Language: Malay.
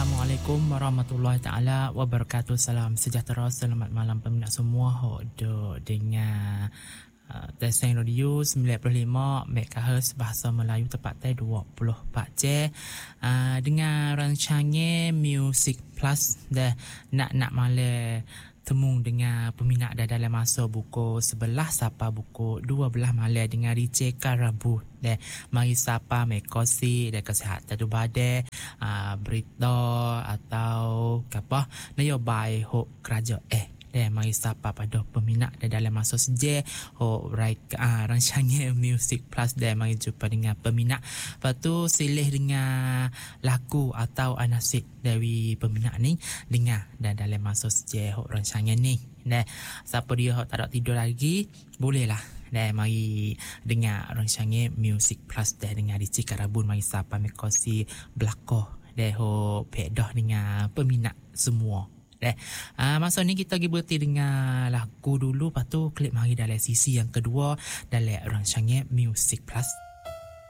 Assalamualaikum warahmatullahi taala wabarakatuh. Salam sejahtera, selamat malam peminat semua. Hok dengan Testing Radio 95 MHz Bahasa Melayu tepatnya 24 jam dengan rancangan Music Plus dah nak malam temu dengan peminat dah dalam masa buku 11 sampai buku 12 malam dengan DJ Karabu deh mari sapa mekosi deh kesihatan tu badai berita atau apa nyobai hok kerja deh mari sapa pada peminat dah dalam masa seje hok rancangan Music Plus deh mari jumpa dengan peminat lepas tu silih dengan lagu atau anasik dari peminat ni dengar dan dalam masa seje hok rancangan ni deh siapa dia hok tak ada tidur lagi bolehlah dan mari dengar rancangan Music Plus deh dengan DJ Karabun mari sapa mekosi belako deh ho pedah dengan peminat semua deh. Masa ni kita pergi berhenti dengan lagu dulu, lepas tu klik mari dalam sisi yang kedua dalam rancangan Music Plus.